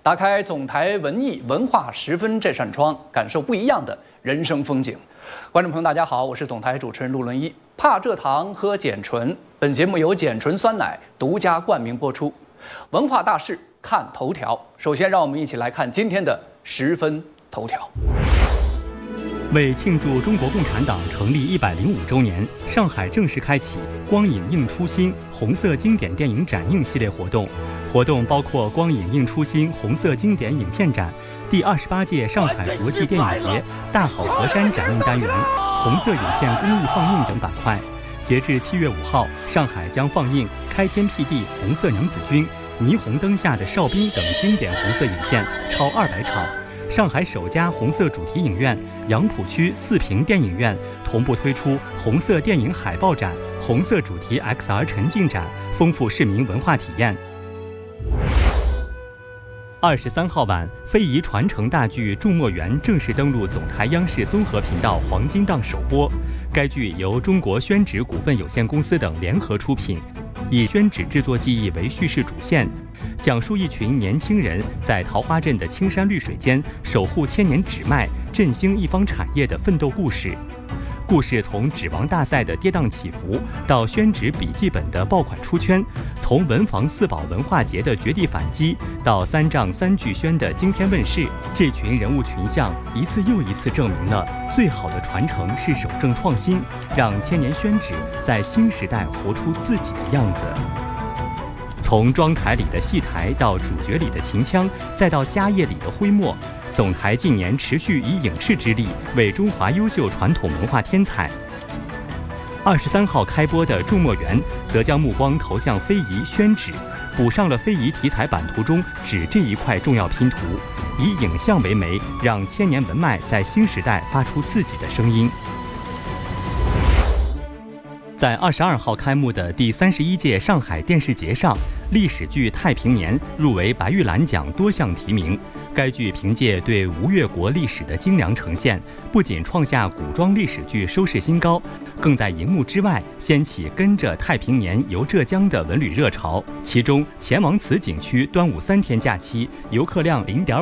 打开总台文艺文化十分这扇窗，感受不一样的人生风景。观众朋友，大家好，我是总台主持人陆伦一。怕蔗糖喝碱醇，本节目由碱醇酸奶独家冠名播出。文化大事看头条，首先让我们一起来看今天的十分头条。 为庆祝中国共产党成立105周年，上海正式开启“光影映初心”红色经典电影展映系列活动。活动包括“光影映初心”红色经典影片展、第28届上海国际电影节大好河山展映单元、红色影片公益放映等板块。截至7月5号，上海将放映《开天辟地》红色娘子军、霓虹灯下的哨兵等经典红色影片超200场。上海首家红色主题影院杨浦区四平电影院同步推出红色电影海报展、红色主题 XR 沉浸展，丰富市民文化体验。23号晚，非遗传承大剧《祝墨园》正式登陆总台央视综合频道黄金档首播。该剧由中国宣纸股份有限公司等联合出品，以宣纸制作技艺为叙事主线，讲述一群年轻人在桃花镇的青山绿水间守护千年纸脉，振兴一方产业的奋斗故事。故事从纸王大赛的跌宕起伏，到宣纸笔记本的爆款出圈；从文房四宝文化节的绝地反击，到三丈三巨宣的惊天问世，这群人物群像一次又一次证明了最好的传承是守正创新，让千年宣纸在新时代活出自己的样子。从妆台里的戏台到主角里的秦腔，再到家业里的徽墨，总台近年持续以影视之力为中华优秀传统文化添彩。23号开播的《祝墨园》则将目光投向非遗宣纸，补上了非遗题材版图中纸这一块重要拼图，以影像为媒，让千年文脉在新时代发出自己的声音。在22号开幕的第31届上海电视节上，历史剧《太平年》入围白玉兰奖多项提名。该剧凭借对吴越国历史的精良呈现，不仅创下古装历史剧收视新高，更在荧幕之外掀起跟着太平年游浙江的文旅热潮。其中，钱王祠景区端午3天假期游客量0.5